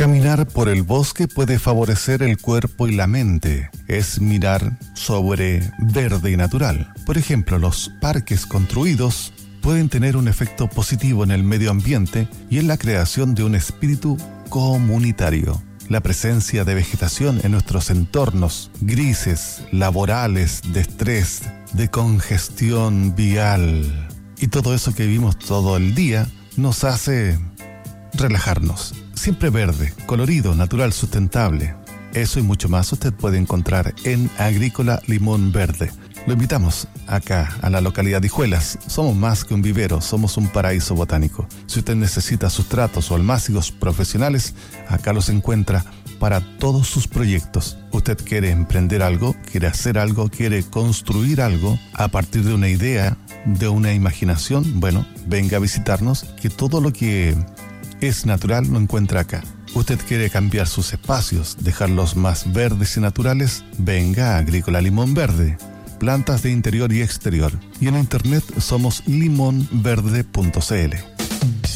Caminar por el bosque puede favorecer el cuerpo y la mente. Es mirar sobre verde y natural. Por ejemplo, los parques construidos pueden tener un efecto positivo en el medio ambiente y en la creación de un espíritu comunitario. La presencia de vegetación en nuestros entornos grises, laborales, de estrés, de congestión vial y todo eso que vivimos todo el día nos hace relajarnos. Siempre verde, colorido, natural, sustentable. Eso y mucho más usted puede encontrar en Agrícola Limón Verde. Lo invitamos acá a la localidad de Hijuelas. Somos más que un vivero, somos un paraíso botánico. Si usted necesita sustratos o almácigos profesionales, acá los encuentra para todos sus proyectos. Usted quiere emprender algo, quiere hacer algo, quiere construir algo a partir de una idea, de una imaginación. Bueno, venga a visitarnos, que todo lo que es natural lo encuentra acá. ¿Usted quiere cambiar sus espacios, dejarlos más verdes y naturales? Venga a Agrícola Limón Verde. Plantas de interior y exterior. Y en internet somos limonverde.cl.